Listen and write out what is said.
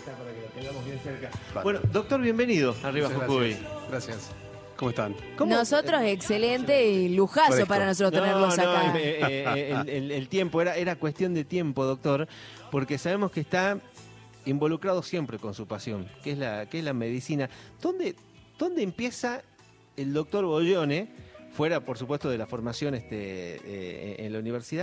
está para que lo tengamos bien cerca. Vale. Bueno, doctor, bienvenido. Arriba Muchas Jujuy. Gracias. ¿Cómo están? ¿Cómo? Nosotros, excelente y lujazo Fresco. para nosotros tenerlos acá. El tiempo, era cuestión de tiempo, doctor, porque sabemos que está involucrado siempre con su pasión, que es la medicina. ¿Dónde empieza el doctor Boglione, fuera, por supuesto, de la formación en la universidad?